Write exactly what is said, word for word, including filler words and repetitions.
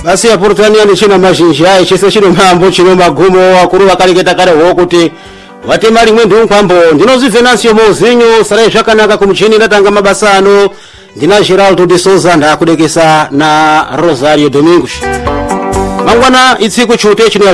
basi ya Portania ni chino mashinja ichese chino mambo chino magumo akuru akaliketa kare wokuti watemali mwendu nkwambo ndinozi Venancio Mozinho sare shakanaka kumuchini ndatanga mabasano ndina Geraldo de Souza ndakudekesa na Rosario Domingos mangwana itsiku chote chino